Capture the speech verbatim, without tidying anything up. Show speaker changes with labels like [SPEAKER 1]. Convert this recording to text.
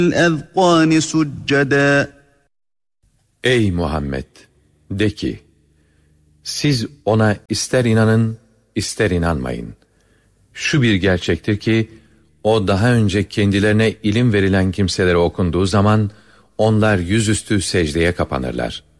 [SPEAKER 1] الْأَذْقَانِ سُجَّدًا.
[SPEAKER 2] Ey Muhammed! De ki, siz ona ister inanın, ister inanmayın. Şu bir gerçektir ki, o daha önce kendilerine ilim verilen kimselere okunduğu zaman, onlar yüzüstü secdeye kapanırlar.